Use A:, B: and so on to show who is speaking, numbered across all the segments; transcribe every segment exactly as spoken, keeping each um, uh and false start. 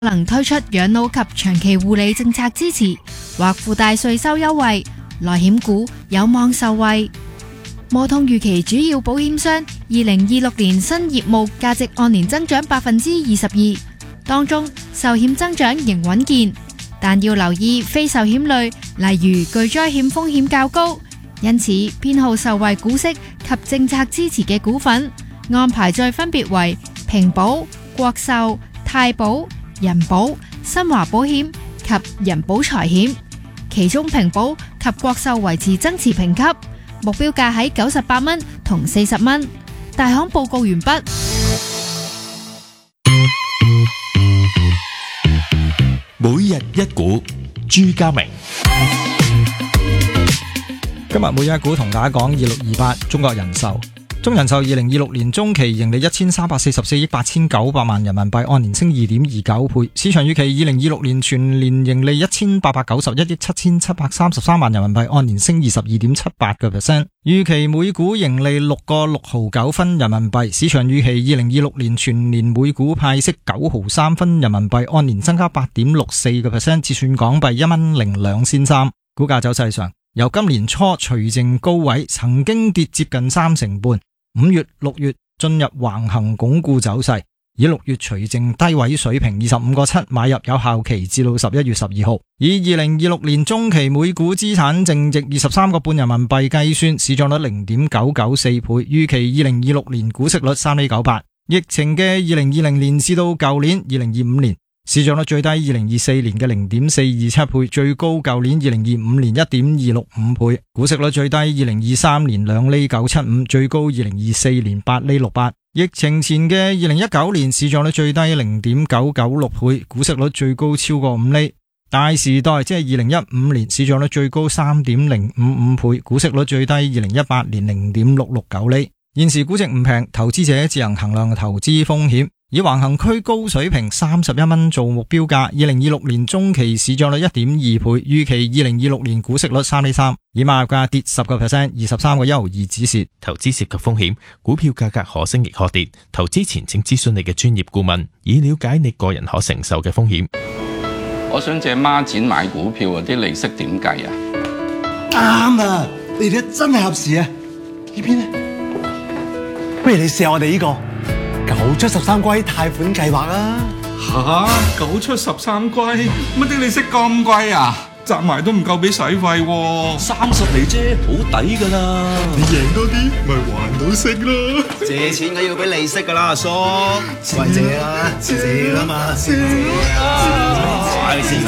A: 能推出養老及長期護理政策支持，或附帶稅收優惠，內險股有望受惠。摩通預期主要保險商二零二六年新業務價值按年增長百分之二十二，當中壽險增長仍穩健，但要留意非壽險類，例如巨災險風險較高，因此偏好受惠股息及政策支持嘅股份，安排再分別為平保、國壽、太保、人保、新華保險及人保財險，其中平保及國壽維持增持評級，目標價喺九十八蚊同四十蚊。大行報告完畢。
B: 每日一股，朱家明。
C: 今日每日一股同大家講二六二八中國人壽。中人壽二零二六年中期盈利一千三百四十四億八千九百萬人民幣，按年升二點二九倍。市場預期二零二六年全年盈利一千八百九十一億七千七百三十三萬人民幣，按年升二十二點七八個 percent。預期每股盈利六個六毫九分人民幣。市場預期二零二六年全年每股派息九毫三分人民幣，按年增加八點六四個 percent， 折算港幣一蚊零兩仙三。股價走勢上，由今年初除淨高位，曾經跌接近三成半。五月、六月進入橫行鞏固走勢，以六月除淨低位水平二十五個七買入，有效期至到十一月十二號。以二零二六年中期每股資產淨值二十三個半人民幣計算，市賬率零點九九四倍，預期二零二六年股息率三厘九八。疫情嘅二零二零年至到舊年二零二五年，市賬率最低二零二四年嘅零點四二七倍，最高舊年二零二五年一點二六五倍。股息率最低二零二三年兩厘九七五，最高二零二四年八厘六八。疫情前嘅二零一九年市賬率最低零點九九六倍，股息率最高超過五厘。大時代即係二零一五年市賬率最高三點零五五倍，股息率最低二零一八年零點六六九厘。現時估值唔平，投資者自行衡量投資風險。以橫行區高水平三十一蚊做目標價，二零二六年中期市賬率一點二倍，預期二零二六年股息率三厘三，以買入價跌十個 percent， 二十三個一毫二止蝕。
B: 投資涉及風險，股票價格可升亦可跌，投資前請諮詢你嘅專業顧問，以了解你個人可承受嘅風險。
D: 我想借孖展買股票啊，啲利息點計啊？
E: 啱啊，你哋真係合時啊！呢邊呢？不如你試下我哋呢個九出十三歸貸款計劃啦！
F: 吓，九出十三歸，乜啲利息咁貴啊？集埋都唔夠俾使費喎，
G: 三十厘啫，好抵噶啦！
F: 你贏多啲，咪還到息咯！
G: 借錢梗要俾利息噶啦，阿叔，喂借啦，借啦嘛，借啊！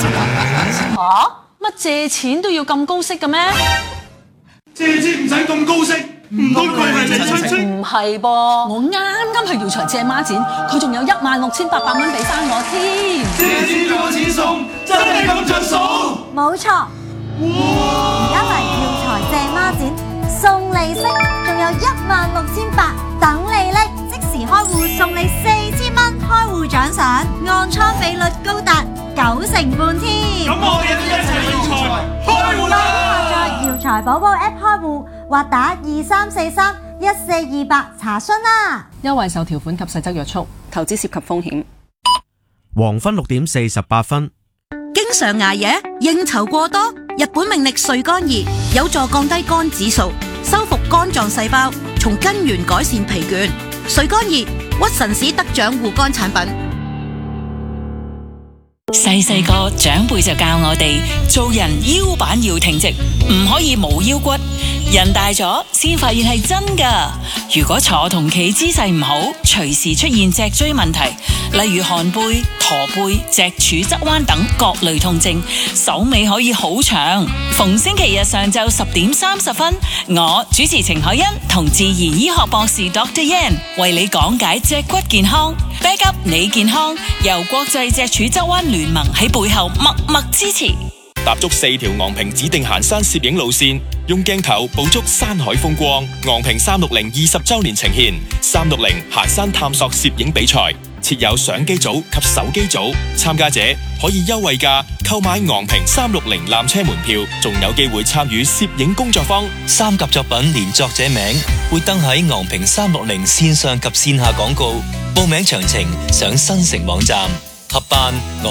H: 吓，乜借錢都要咁高息嘅咩？
F: 借錢唔使咁高息。唔通佢係你親戚？
H: 唔係噃，我啱啱去耀才借孖展，佢仲有一萬六千八百蚊俾翻我添。
F: 借錢仲有錢送，真係咁着數？
I: 冇錯，而家嚟耀才借孖展，送利息，仲有一萬六千八等你拎，即時開戶送你四千蚊開戶獎賞，按倉比率高達九成半添。
F: 咁我哋都一齊耀才開戶啦！
I: 在耀才寶寶 App 開戶。或打二三四三一四二八查詢啦。
H: 優惠受條款及細則約束，投資涉及風險。
J: 黃昏六點四十八分。
K: 經常捱夜、應酬過多，日本命力睡肝儀有助降低肝指數，修復肝臟細胞，從根源改善疲倦。睡肝儀屈臣氏得獎護肝產品。
L: 細細個長輩就教我哋做人腰板要挺直，唔可以冇腰骨。人大咗先發現係真噶。如果坐同企姿勢唔好，隨時出現脊椎問題，例如寒背、駝背、脊柱側彎等各類痛症，手尾可以好長。逢星期日上晝十點三十分，我主持程海欣同自然醫學博士 Doctor Yan 為你講解脊骨健康。Back up 你健康，由國際脊柱側彎聯盟喺背後默默支持。
M: 踏足四條昂坪指定行山攝影路線，用鏡頭捕捉山海風光。昂坪三六零二十周年呈現三六零行山探索攝影比賽，設有相機組及手機組，參加者可以優惠價購買昂坪三六零纜車門票，仲有機會參與攝影工作坊。
N: 三甲作品連作者名會登喺昂坪三六零線上及線下廣告，報名詳情上新城網站。合辦昂